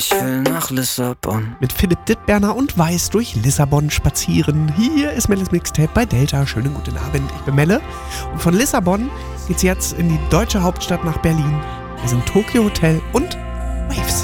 Ich will nach Lissabon. Mit Philipp Dittberner und Weiß durch Lissabon spazieren. Hier ist Melles Mixtape bei Delta. Schönen guten Abend, ich bin Melle. Und von Lissabon geht's jetzt in die deutsche Hauptstadt nach Berlin. Wir sind Tokyo Hotel und Waves.